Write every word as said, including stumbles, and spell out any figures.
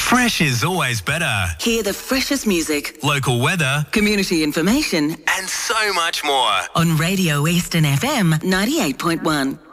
Fresh is always better. Hear the freshest music, Local weather community information, and so much more. on Radio Eastern F M ninety-eight point one.